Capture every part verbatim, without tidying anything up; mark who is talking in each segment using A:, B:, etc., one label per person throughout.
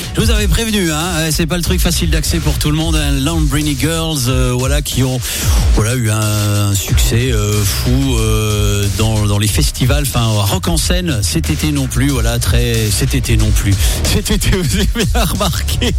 A: Je vous avais prévenu, hein, c'est pas le truc facile d'accès pour tout le monde. Hein. Lamborghini Girls, euh, voilà, qui ont voilà eu un, un succès euh, fou euh, dans, dans les festivals. Enfin, rock en scène, cet été non plus. Voilà, très cet été non plus. Cet été, vous avez bien remarqué.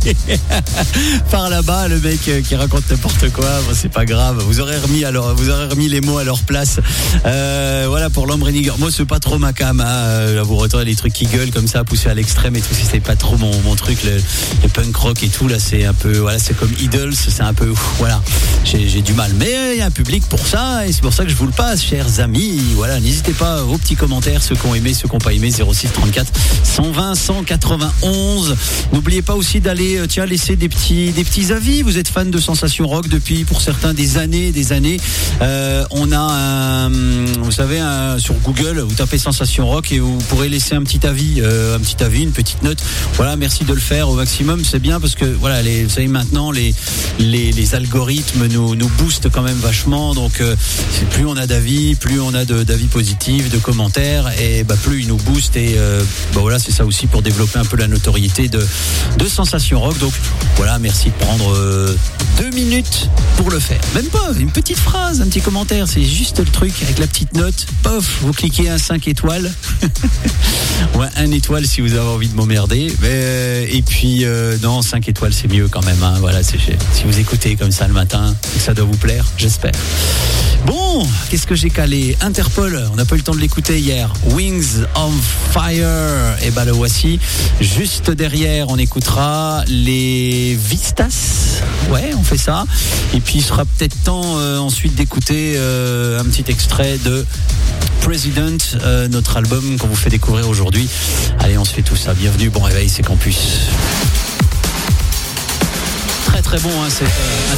A: Par là-bas, le mec euh, qui raconte n'importe quoi. Bon, c'est pas grave. Vous aurez remis alors, vous aurez remis les mots à leur place. Euh, voilà pour Lamborghini Girls. Moi, c'est pas trop ma cam. Hein. Vous retrouvez les trucs qui gueulent comme ça, poussés à l'extrême et tout. C'est pas trop mon, mon truc. Le, le punk rock et tout là, c'est un peu voilà, c'est comme Idols, c'est un peu ouf, voilà, j'ai, j'ai du mal, mais il y a un public pour ça et c'est pour ça que je vous le passe, chers amis. Voilà, n'hésitez pas vos petits commentaires, ceux qui ont aimé, ceux qui n'ont pas aimé. Zéro six trente-quatre cent vingt cent quatre-vingt-onze. N'oubliez pas aussi d'aller tiens laisser des petits des petits avis. Vous êtes fan de Sensation Rock depuis pour certains des années des années. Euh, on a un, vous savez un, sur Google, vous tapez Sensation Rock et vous pourrez laisser un petit avis, euh, un petit avis, une petite note. Voilà, merci de le faire au maximum, c'est bien parce que voilà, les, vous savez maintenant les les, les algorithmes nous nous boostent quand même vachement, donc euh, c'est plus on a d'avis, plus on a de, d'avis positifs, de commentaires, et bah plus ils nous boostent et euh, bah voilà, c'est ça aussi pour développer un peu la notoriété de de Sensation Rock. Donc voilà, merci de prendre euh, deux minutes pour le faire, même pas une petite phrase, un petit commentaire, c'est juste le truc avec la petite note, pof, vous cliquez un cinq étoiles ouais, un étoile si vous avez envie de m'emmerder, mais et puis euh, non, cinq étoiles c'est mieux quand même, hein. Voilà, c'est si vous écoutez comme ça le matin, ça doit vous plaire, j'espère. Bon, qu'est-ce que j'ai calé? Interpol, on n'a pas eu le temps de l'écouter hier. Wings on Fire, et bah le voici. Juste derrière, on écoutera les Vistas. Ouais, on fait ça. Et puis il sera peut-être temps euh, ensuite d'écouter euh, un petit extrait de President, euh, notre album qu'on vous fait découvrir aujourd'hui. Allez, on se fait tout ça. Bienvenue, bon réveil, c'est Campus. Très très bon, hein, c'est euh,